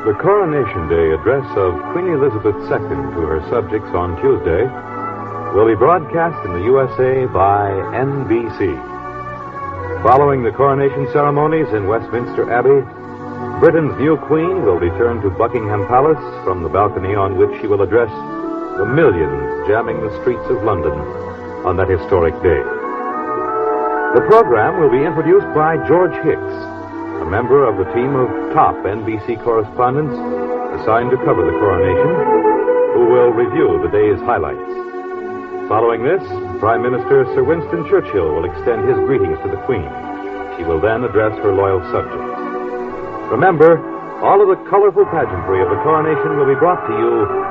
The Coronation Day address of Queen Elizabeth II to her subjects on Tuesday will be broadcast in the USA by NBC. Following the coronation ceremonies in Westminster Abbey, Britain's new Queen will return to Buckingham Palace from the balcony on which she will address the millions jamming the streets of London on that historic day. The program will be introduced by George Hicks, a member of the team of top NBC correspondents assigned to cover the coronation, who will review the day's highlights. Following this, Prime Minister Sir Winston Churchill will extend his greetings to the Queen. She will then address her loyal subjects. Remember, all of the colorful pageantry of the coronation will be brought to you